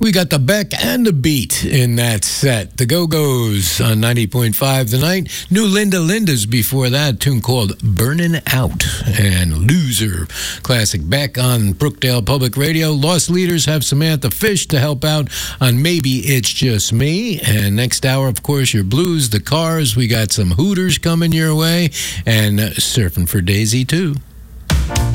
We got the Beck and the Beat in that set. The Go-Go's on 90.5 The Night. New Linda Linda's before that, a tune called Burnin' Out. And Loser, classic Beck on Brookdale Public Radio. Lost Leaders have Samantha Fish to help out on Maybe It's Just Me. And next hour, of course, your blues, the Cars. We got some Hooters coming your way. And Surfing for Daisy, too.